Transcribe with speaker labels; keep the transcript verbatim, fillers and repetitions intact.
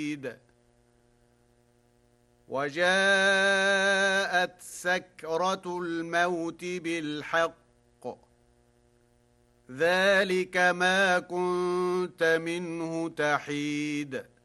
Speaker 1: وجاءت سكرة الموت بالحق ذلك ما كنت منه تحيد